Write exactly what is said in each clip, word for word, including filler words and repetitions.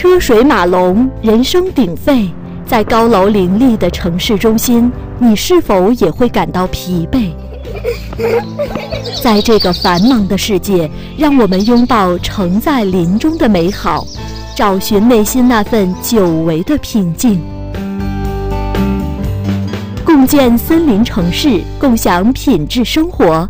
车水马龙，人声鼎沸，在高楼林立的城市中心，你是否也会感到疲惫？在这个繁忙的世界，让我们拥抱城在林中的美好，找寻内心那份久违的平静。共建森林城市，共享品质生活。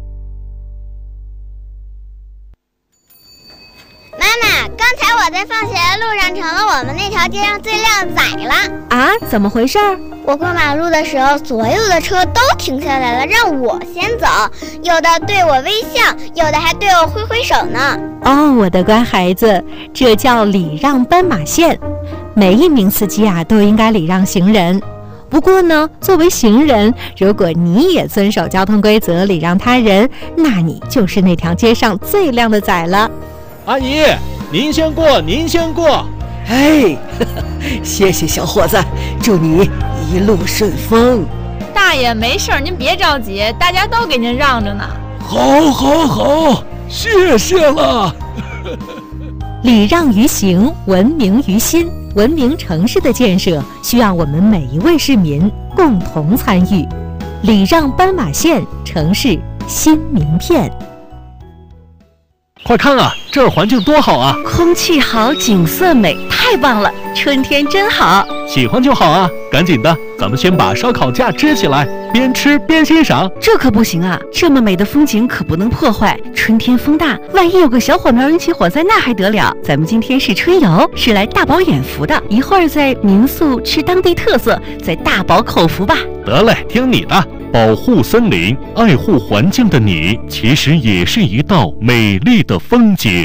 妈妈，刚才我在放学的路上成了我们那条街上最靓仔了。 啊，怎么回事？ 我过马路的时候，所有的车都停下来了，让我先走，有的对我微笑，有的还对我挥挥手呢。 哦，我的乖孩子，这叫礼让斑马线。每一名司机啊，都应该礼让行人。不过呢，作为行人，如果你也遵守交通规则，礼让他人，那你就是那条街上最靓的仔了。 阿姨，您先过，您先过。 哎，呵呵，谢谢小伙子，祝你一路顺风。 大爷没事，您别着急，大家都给您让着呢。 好，好，好，谢谢了。 礼让于行，文明于心。文明城市的建设需要我们每一位市民共同参与。礼让斑马线，城市新名片。 快看啊，这儿环境多好啊！ 空气好，景色美，太棒了！春天真好。 喜欢就好啊！赶紧的，咱们先把烧烤架支起来，边吃边欣赏。 这可不行啊！这么美的风景可不能破坏。春天风大，万一有个小火苗引起火灾，那还得了？咱们今天是春游，是来大饱眼福的。一会儿在民宿吃当地特色，再大饱口福吧。 得嘞，听你的。保护森林、爱护环境的你，其实也是一道美丽的风景。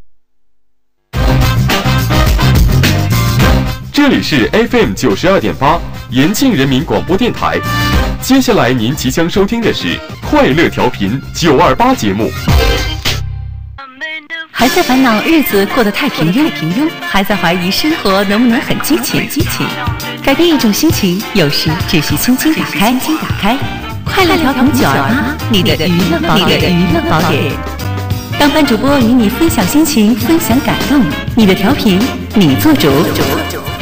这里是 F M 九十二点八，延庆人民广播电台。接下来您即将收听的是快乐调频九二八节目。 还在烦恼日子过得太平庸，平庸，还在怀疑生活能不能很激情，激情。改变一种心情，有时只需轻轻打开，轻轻打开。快乐调频九二八，你的娱乐宝典，你的娱乐宝典。当班主播与你分享心情，分享感动，你的调频，你做主。